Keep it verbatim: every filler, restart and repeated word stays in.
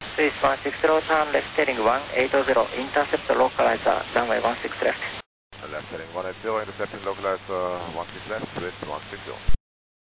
Swiss one six zero, turn left heading one eight zero, intercept localizer, runway one six left. Left heading one eight zero, intercepting localizer one six left, Swiss one six zero.